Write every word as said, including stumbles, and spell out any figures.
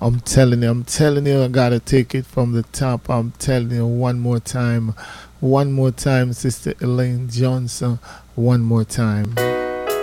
I'm telling you, I'm telling you, I gotta take it from the top. I'm telling you one more time. One more time, Sister Elaine Johnson. One more time.